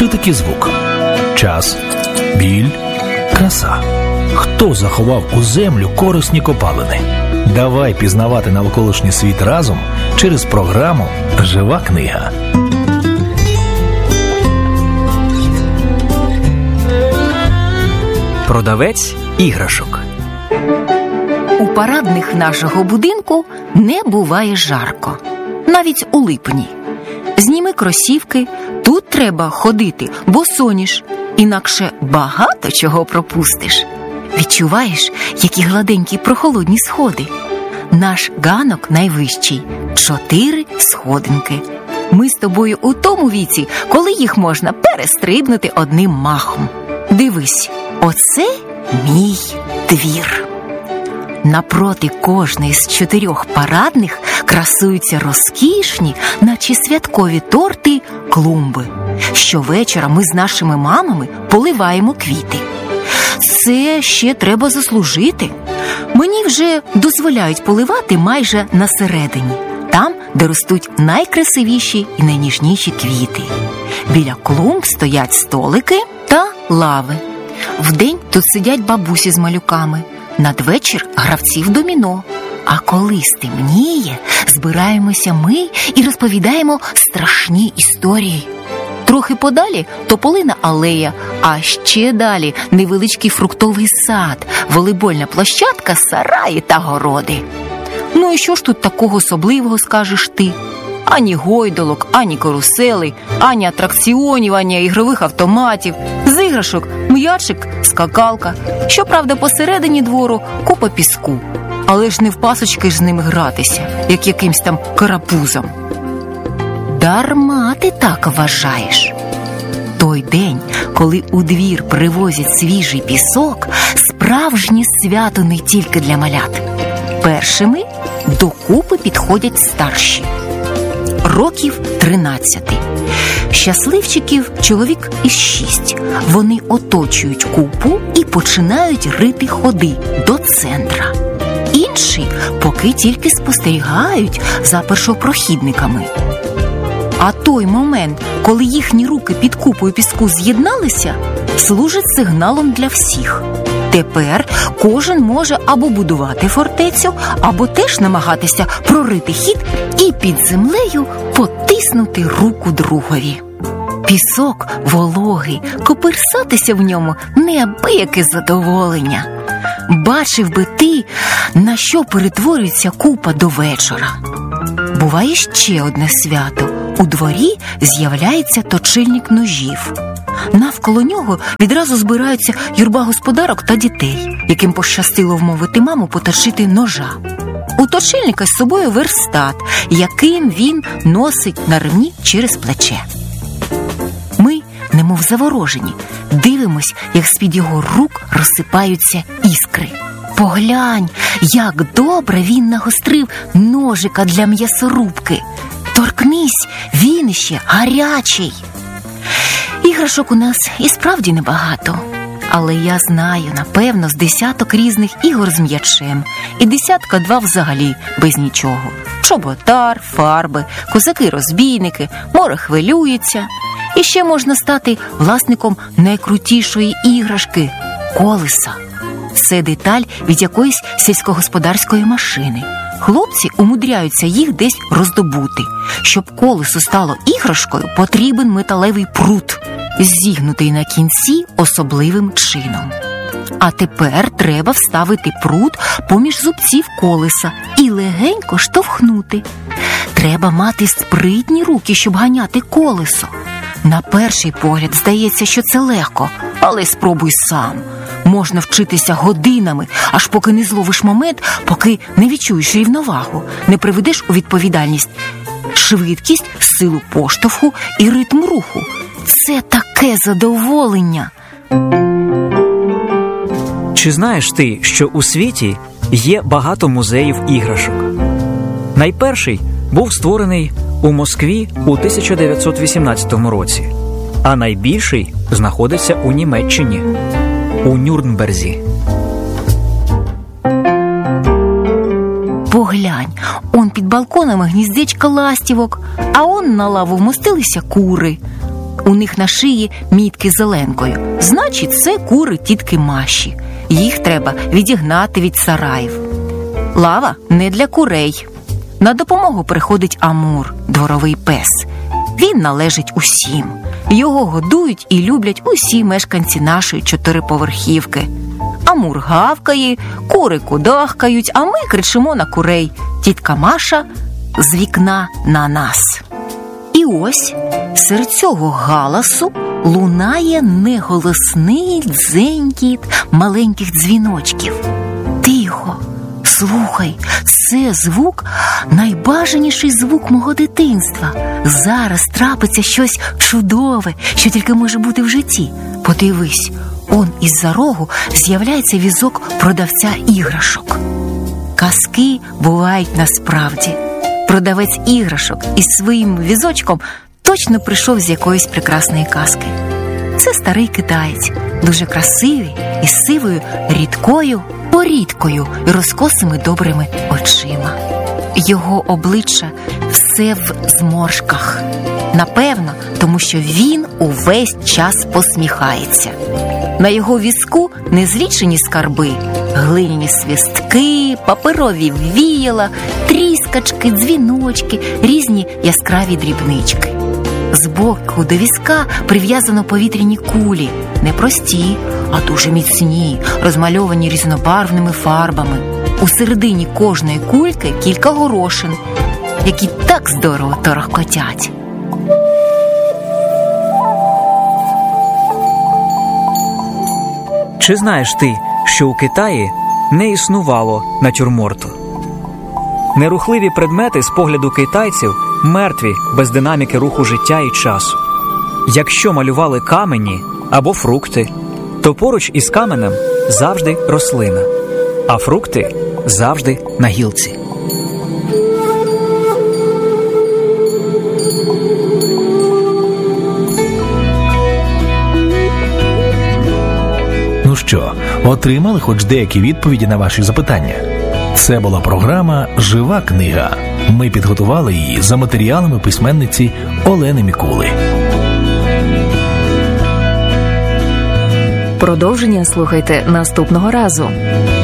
Що таке звук? Час, біль, краса. Хто заховав у землю корисні копалини? Давай пізнавати навколишній світ разом через програму «Жива книга». Продавець іграшок. У парадних нашого будинку не буває жарко. Навіть у липні. Зніми кросівки, тут треба ходити босоніж, інакше багато чого пропустиш. Відчуваєш, які гладенькі прохолодні сходи? Наш ганок найвищий – 4 сходинки. Ми з тобою у тому віці, коли їх можна перестрибнути одним махом. Дивись, оце мій двір. Напроти кожної з 4 парадних красуються розкішні, наче святкові торти, клумби. Щовечора ми з нашими мамами поливаємо квіти. Це ще треба заслужити. Мені вже дозволяють поливати майже на середині, там, де ростуть найкрасивіші і найніжніші квіти. Біля клумб стоять столики та лави. Вдень тут сидять бабусі з малюками, надвечір гравці в доміно. А коли стемніє, збираємося ми і розповідаємо страшні історії. Трохи подалі тополина алея, а ще далі невеличкий фруктовий сад, волейбольна площадка, сараї та городи. Ну і що ж тут такого особливого, скажеш ти? Ані гойдолок, ані карусели, ані атракціонів, ані ігрових автоматів. З іграшок м'ячик, скакалка. Щоправда, посередині двору купа піску. Але ж не в пасочки ж з ними гратися, як якимсь там карапузом. Дарма ти так вважаєш. Той день, коли у двір привозять свіжий пісок, справжнє свято не тільки для малят. Першими до купи підходять старші. Років 13. Щасливчиків чоловік із 6. Вони оточують купу і починають рити ходи до центра. Інші поки тільки спостерігають за першопрохідниками. А той момент, коли їхні руки під купою піску з'єдналися, служить сигналом для всіх. Тепер кожен може або будувати фортецю, або теж намагатися прорити хід і під землею потиснути руку другові. Пісок вологий, копирсатися в ньому – неабияке задоволення. Бачив би ти, на що перетворюється купа до вечора. Буває ще одне свято. У дворі з'являється точильник ножів. Навколо нього відразу збираються юрба господарок та дітей, яким пощастило вмовити маму поточити ножа. У точильника з собою верстат, яким він носить на ремні через плече. Ми, немов заворожені, дивимось, як з-під його рук розсипаються іскри. Поглянь, як добре він нагострив ножика для м'ясорубки. Торкнись, він ще гарячий. Іграшок у нас і справді небагато. Але я знаю, напевно, з 10 різних ігор з м'ячем і 10-2 взагалі без нічого. Чоботар, фарби, козаки-розбійники, море хвилюється. І ще можна стати власником найкрутішої іграшки – колеса. Це деталь від якоїсь сільськогосподарської машини. Хлопці умудряються їх десь роздобути. Щоб колесо стало іграшкою, потрібен металевий прут, зігнутий на кінці особливим чином. А тепер треба вставити прут поміж зубців колеса і легенько штовхнути. Треба мати спритні руки, щоб ганяти колесо. На перший погляд здається, що це легко, але спробуй сам. Можна вчитися годинами, аж поки не зловиш момент, поки не відчуєш рівновагу, не приведеш у відповідальність швидкість, силу поштовху і ритм руху. Це таке задоволення! Чи знаєш ти, що у світі є багато музеїв іграшок? Найперший був створений у Москві у 1918 році, а найбільший знаходиться у Німеччині, у Нюрнберзі. Поглянь, он під балконами гніздечка ластівок, а он на лаву вмостилися кури. У них на шиї мітки зеленкою. Значить, це кури тітки Маші. Їх треба відігнати від сараїв. Лава не для курей. На допомогу приходить Амур, дворовий пес. Він належить усім. Його годують і люблять усі мешканці нашої 4-поверхівки. Амур гавкає, кури кудахкають, а ми кричимо на курей. Тітка Маша з вікна на нас. І ось серед цього галасу лунає неголосний дзенькіт маленьких дзвіночків. Тихо, слухай, це звук, найбажаніший звук мого дитинства. Зараз трапиться щось чудове, що тільки може бути в житті. Подивись, он із-за рогу з'являється візок продавця іграшок. Казки бувають насправді. Продавець іграшок із своїм візочком точно прийшов з якоїсь прекрасної казки. Це старий китаєць, дуже красивий, із сивою рідкою порідкою і розкосими добрими очима. Його обличчя все в зморшках. Напевно, тому що він увесь час посміхається. На його візку незлічені скарби, глиняні свистки, паперові віяла, тріскачки, дзвіночки, різні яскраві дрібнички. Збоку до візка прив'язано повітряні кулі, не прості, а дуже міцні, розмальовані різнобарвними фарбами. У середині кожної кульки кілька горошин, які так здорово торохкотять. Чи знаєш ти, що у Китаї не існувало натюрморту? Нерухливі предмети з погляду китайців мертві без динаміки руху життя і часу. Якщо малювали камені або фрукти, то поруч із каменем завжди рослина, а фрукти завжди на гілці. Ну що, отримали хоч деякі відповіді на ваші запитання? Це була програма «Жива книга». Ми підготували її за матеріалами письменниці Олени Мікули. Продовження слухайте наступного разу.